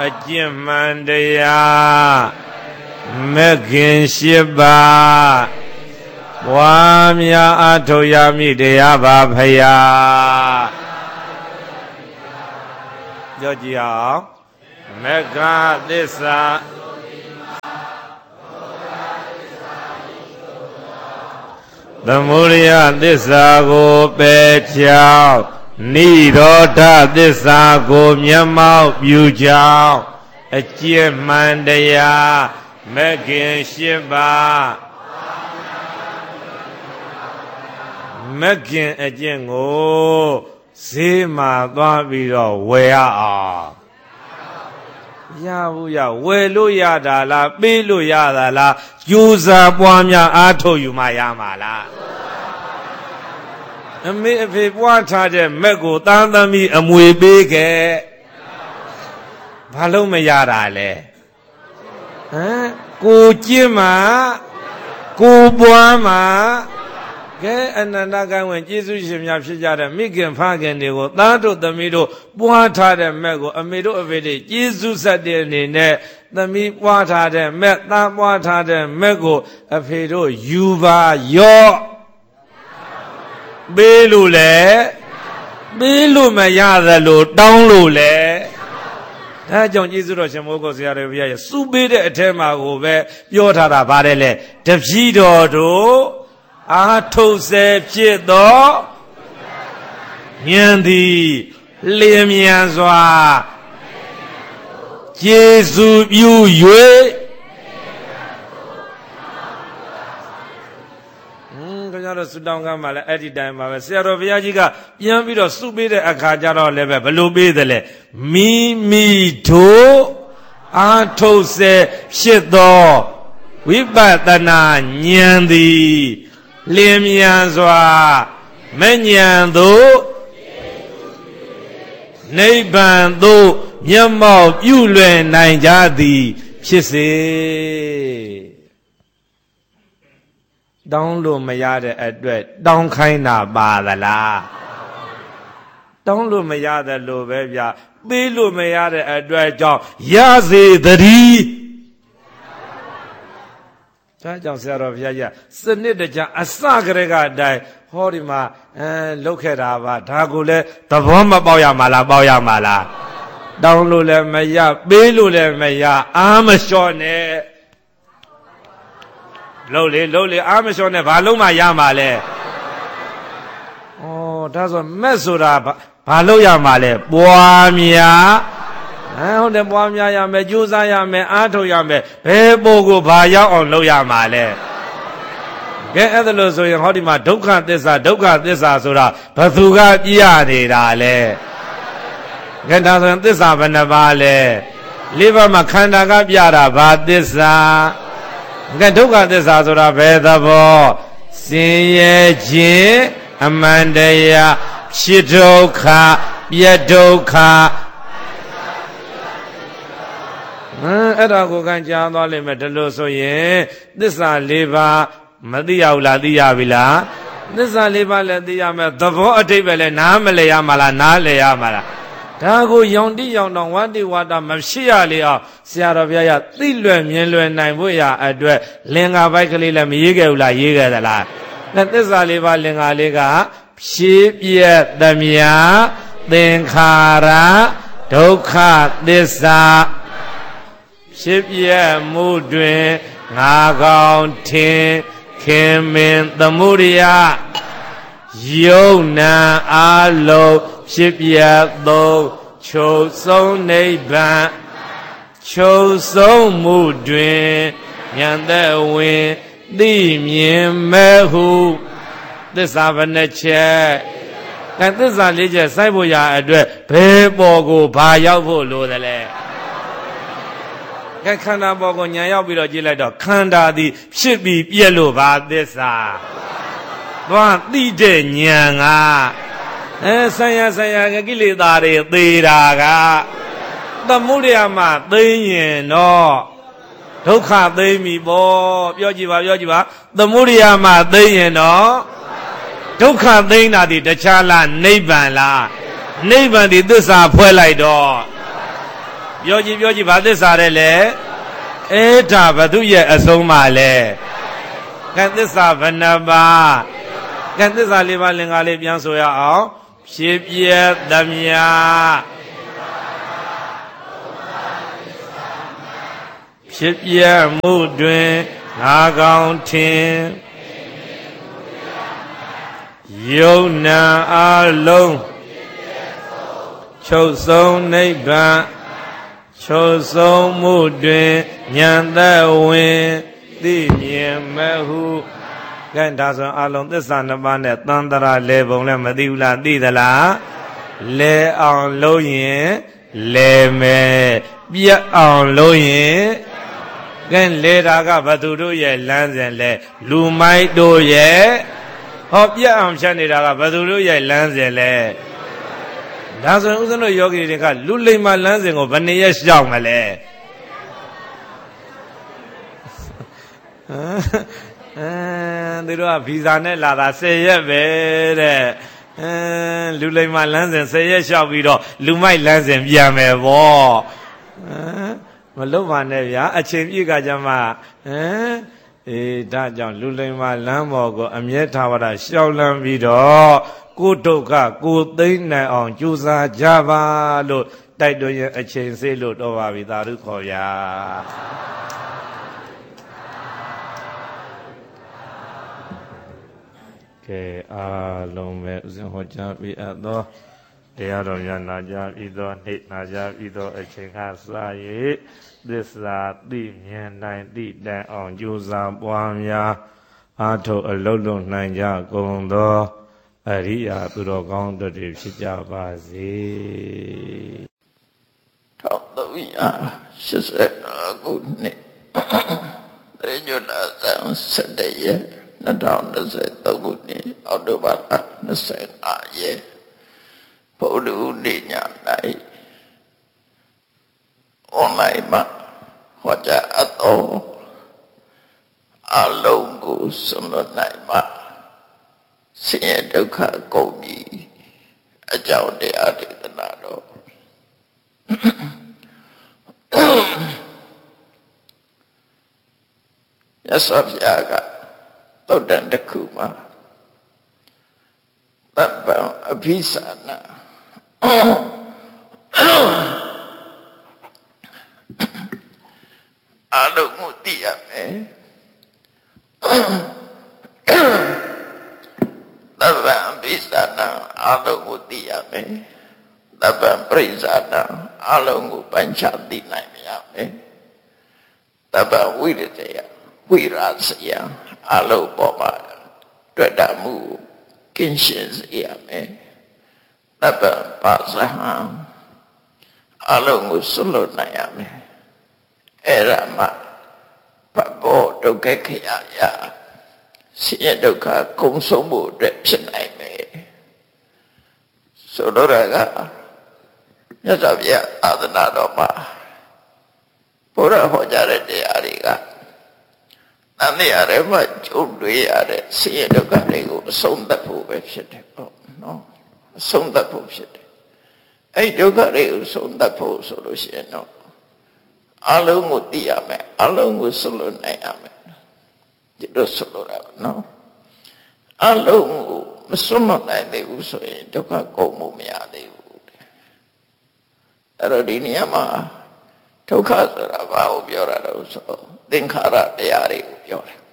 ကျင့်မှန်တရားမဂ္ဂင်၈ပါးဝါများအထောက်ရမည်တရားပါဖယားပြောကြည့်အောင်မဂ္ဂသစ္စာသမုဒယသစ္စာကိုပယ်ချောင်းနိရောဓသစ္စာကိုမျက်မှောက်ပြုကြောင်းအကျင့်မှန်တရားမဂ္ဂင်၈ပါးမဂ္ဂင်အကျင့်ကိုဈေးမှာသွားပြီးတော့ဝယ်ရအောင်ရဘူးရဝယ်လို့ရတာလားပေးလို့ရတာလားကြိုးစားပွားများအားထုတ်ယူမှရမှာလားအမေအဖေပွားထားတဲ့မက်ကိုသားသမီးအမွေပေးခဲ့ဘာလို့မရတာလဲဟမ်ကိုကျင့်မှာကိုပွားမှာကဲအနန္တကံဝင်ကျေးဇူးရှင်များဖြစ်ကြတဲ့မိခင်ဖခင်တွေကိုသားတို့သမီးတို့ပွားထားတဲ့မက်ကိုအမေတို့အဖေတွေကျေးဇူးဆက်တဲ့အနေနဲ့သမီးပွားထားတဲ့မက်သားပွားထားတဲ့မက်ကိုအဖေတို့ယူပါရော့ပေးလို့လေပေးလို့မရသလိုတောင်းလို့လေဒါကြောင့်ကျေးဇူးတော်ရှင်မိုးကိုဆရာတော်ဘုရားရဲ့စုပေးတဲ့အထဲမှာကိုပဲပြောထားတာဗါတယ်လေတပည့်တော်တို့အာထုတ်စေဖြစ်သောဉာဏ်သည်လျင်မြန်စွာကျေးဇူးပြု၍ခင်ဗျားတို့ဆုတောင်းကမ်းပါလေအဲ့ဒီတိုင်းပါပဲဆရာတော်ဘုရားကြီးကပြန်ပြီးတော့စုပေးတဲ့အခါကျတော့လည်းပဲဘလို့ပေးတယ်လဲမိမိတို့အာထုတ်စေဖြစ်သောဝိပဿနာဉာဏ်သည်လျင်မြန်စွာမဉဏ်သို့နိဗ္ဗာန်သို့မျက်မှောက်ပြုလွယ်နိုင်ကြသည်ဖြစ်စေတောင်းလို့မရတဲ့အတွက်တောင်းခိုင်းတာပါသလားတောင်းလို့မရတဲ့လို့ပဲဗျပေးလို့မရတဲ့အတွက်ကြောင့်ရစေတည်းဒါကြောင့်ဆရာတော်ဘုရားကြီးစနစ်တကျအစကတည်းကအတိုင်းဟောဒီမှာလုတ်ခဲ့တာပါဒါကိုလည်းသဘောမပေါက်ရမှာလားပေါက်ရမှာလားတောင်းလို့လည်းမရပေးလို့လည်းမရအားမလျှော့နဲ့လှုပ်လေအားမလျှော့နဲ့ဘာလုံးမှရမှာလဲဩဒါဆိုမက်ဆိုတာဘာလို့ရမှာလဲပွားများဟုတ်တယ်ပွားများရမယ်ကြိုးစားရမယ်အားထုတ်ရမယ်ဘယ်ပုံကိုဘာရောက်အောင်လုပ်ရမှာလဲကဲအဲ့ဒါလို့ဆိုရင်ဟောဒီမှာဒုက္ခသစ္စာဆိုတာဘသူကပြရနေတာလဲကဲဒါဆိုရင်သစ္စာဘယ်နှပါးလဲလေးပါးမှာခန္ဓာကပြတာဘာသစ္စာကဲဒုက္ခသစ္စာဆိုတာဘယ်သဘောဆင်းရဲခြင်းအမှန်တရားဖြစ်ဒုက္ခပြတ်ဒုက္ခအဲ့ဒါကိုကန်ကြားသွားလိမ့်မယ်ဒါလို့ဆိုရင်သစ္စာ၄ပါးမသိရဘူးလားသိရပြီလားသစ္စာ၄ပါးလည်းသိရမယ်သဘောအဓိပ္ပာယ်လည်းနားမလည်ရမှာလားနားလည်ရမှာလားဒါကိုရောင်တိရောင်တောင်ဝတ္တိဝါဒမဖြစ်ရလေအောင်ဆရာတော်ဘုရားကသိလွယ်မြင်လွယ်နိုင်ဖို့ရအတွက်လင်္ကာပိုက်ကလေးလည်းမရေးခဲ့ဘူးလားရေးခဲ့သလားသစ္စာ၄ပါးလင်္ကာလေးကဖြည့်ပြည့်သမျှသင်္ခါရဒုက္ခသစ္စာဖြစ်ပြမှုတွင်ငါကောင်ထင်ခင်မင်သမုဒယယုံနာအလုံးဖြစ်ပြသောချုပ်ဆုံးနိဗ္ဗာန်ချုပ်ဆုံးမှုတွင်ဉာဏ်သက်ဝင်သိမြင်မဲ့ဟုသစ္စာဘယ်နှချက်သစ္စာ၄ချက်စိုက်ဖို့ရအတွက်ဘယ်ပေါ်ကိုဘာရောက်ဖို့လိုသလဲခန္ဓာပေါ်ကိုညာရောက်ပြီးတော့ကြည့်လိုက်တော့ခန္ဓာသည်ဖြစ်ပြီးပြက်လို့ပါသစ္စာသွားသိတဲ့ဉာဏ်ကဆံရကိလေသာတွေသေတာကသမုဒယမှာသိရင်တော့ဒုက္ခသိပြီပေါ့ပြောကြည့်ပါသမုဒယမှာသိရင်တော့ဒုက္ခသိတာဒီတခြားလားနိဗ္ဗာန်လားနိဗ္ဗာန်ဒီသစ္စာဖွဲ့လိုက်တော့ပြောကြည့်ဘာသစ္စာလဲလေအဲ့ဒါဘသူရဲ့အဆုံးပါလဲကံသစ္စာဘယ်နှပါကံသစ္စာ၄ပါးလင်္ကာလေးပြန်ဆိုရအောင်ဖြစ်ပြသမျှဖြစ်ပြမှုတွင်ငါကောင်းထင်ယုံနာအလုံးချုပ်ဆုံးနိဗ္ဗာန်ချုပ်ဆုံးမှုတွင်ဉာဏ်သက်ဝင်သိမြင်မဟုကဲဒါဆိုအလုံးသစ္စာနှစ်ပါးနဲ့သံတရာလဲပုံလည်းမသိဘူးလားသိသလားလဲအောင်လုံးရင်လဲမယ်ပြတ်အောင်လုံးရင်ကဲလဲတာကဘသူတို့ရဲ့လမ်းစဉ်လဲလူမိုက်တို့ရဲ့ဟောပြတ်အောင်ဖြတ်နေတာကဘသူတို့ရဲ့လမ်းစဉ်လဲဒါဆိုရင်ဥစ္စံတို့ယောဂီတွေကလူလိမ္မာလမ်းစဉ်ကိုဘယ်နည်းရရှောက်မလဲသူတို့ကဗီဇာနဲ့လာတာ10ရက်ပဲတဲ့လူလိမ္မာလမ်းစဉ်10ရက်ရှောက်ပြီးတော့လူမိုက်လမ်းစဉ်ပြန်မယ်ဗောမလုပ်ပါနဲ့ဗျာအချိန်ပြည့်ကကြမှာဒါကြောင့်လူလိမ္မာလမ်းပေါ်ကိုအမြဲထားဝရရှောက်လန်းပြီးတော့ကိုဒုက္ခကိုသိမ့်နိုင်အောင်ကြိုးစားကြပါလို့တိုက်တွန်းရင်အချိန်စေးလို့တော့ပါပြီသာဓုခေါ်ဗျာကဲအားလုံးပဲဥစဉ်ဟောကြားပြီးအပ်သောတရားတော်များနာကြားပြီးသောနေ့နာကြားပြီးသောအချိန်ကစ၍သစ္စာသိမြင်နိုင်သိတိုင်အောင်ကြိုးစားပွားများအားထုတ်အလုံးလုံးနိုင်ကြကုန်သောအရိယာသူတော်ကောင်းတို့ဖြစ်ကြပါစေ 1389ခုနှစ်တေညွတ်သံ17ရက်2023ခုနှစ်အောက်တိုဘာလ25ရက်ဗုဒ္ဓဦးနေ့ည၌အွန်လိုင်းမှာဟောကြားအပ်သောအလုံးကိုစွန့်လွတ်နိုင်မှာဆင်းရဲဒုက္ခကုန်ပြီအကြောင်းတရားဒေသနာတော်ရသော်ပြာကသုတ်တန်တစ်ခုမှာတပ္ပံအဘိသနာအလုံးကိုသိရမယ်တပ္ပံအဘိသနာအလုံးကိုသိရမယ်တပ္ပံပရိစ္ဆာနာအလုံးကိုပိုင်းခြားသိနိုင်ရမယ်တပ္ပံဝိရတယဝိရာစယအလုံးပေါ်မှာတွေ့တာမှုကင်းရှင်းစေရမယ်တပ္ပံပါဇဟံအလုံးကိုစွန့်လွတ်နိုင်ရမယ်အဲ့ဒါမှဘဘောဒုက္ခခရယဆင်းရဲဒုက္ခကုန်ဆုံးမှုအတွက်ဖြစ်နိုင်မယ်ဆိုတော့ကမြတ်စွာဘုရားသာသနာတော်မှာဘုရားဟောကြားတဲ့တရားတွေကတန်တရားတွေမှာကျုံတွေ့ရတဲ့ဆင်းရဲဒုက္ခတွေကိုအဆုံးသတ်ဖို့ပဲဖြစ်တယ်ပေါ့နော်အဆုံးသတ်ဖို့ဖြစ်တယ်အဲ့ဒုက္ခတွေကိုအဆုံးသတ်ဖို့ဆိုလို့ရှိရင်တော့အလုံးကိုသိရမယ်အလုံးကိုစွန့်လွတ်နိုင်ရမယ်ဒီလိုဆိုလိုတာနော်အလုံးကိုမစွန့်လွတ်နိုင်သေးဘူးဆိုရင်ဒုက္ခကုန်မှုမရသေးဘူးအဲ့တော့ဒီနေရာမှာဒုက္ခဆိုတာဘာကိုပြောတာလဲဆိုသင်္ခါရတရားတွေကိုပြောတယ်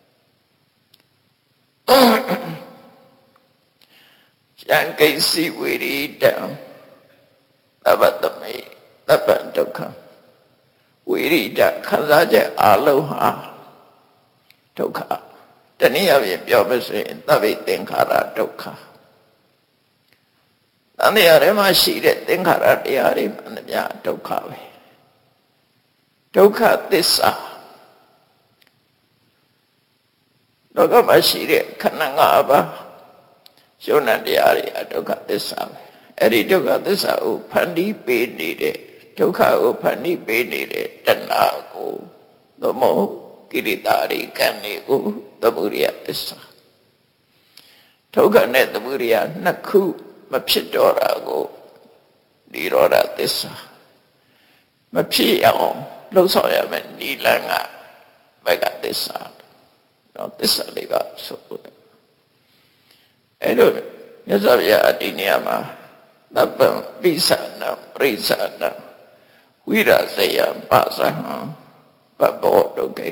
ယံကိစီဝိရိတံသဗ္ဗတမေသဗ္ဗံဒုက္ခဝိရိတခံစားချက်အလုံးဟာဒုက္ခတနည်းအားဖြင့်ပြောမယ်ဆိုရင်သဗ္ဗေသင်္ခါရဒုက္ခတန်တရားထဲမှာရှိတဲ့သင်္ခါရတရားတွေမှန်သမျှဒုက္ခပဲဒုက္ခသစ္စာဒုက္ခမှာရှိတဲ့ခန္ဓာ၅ပါးယုံနာတရားတွေအဒုက္ခသစ္စာပဲအဲ့ဒီဒုက္ခသစ္စာကိုဖန်တီးပေးနေတဲ့ဒုက္ခကိုဖန်တီးပေးနေတဲ့တဏှာကိုသမုကိရိတာရိကံတွေကိုသမုဒိယသစ္စာဒုက္ခနဲ့သမုဒိယနှစ်ခုမဖြစ်တော့တာကိုនិရောဓသစ္စာမဖြစ်အောင်လှုပ်ဆောင်ရမယ်နိလန်းကဘက်ကသစ္စာတော့သစ္စာလေးပါဆိုတယ်အဲ့လိုမြတ်စွာဘုရားဒီနေရာမှာသဗ္ဗံပိဿာနံပရိစ္ဆာနံဝိရဇယံပါဇဟံပဘောဒုက္ခေ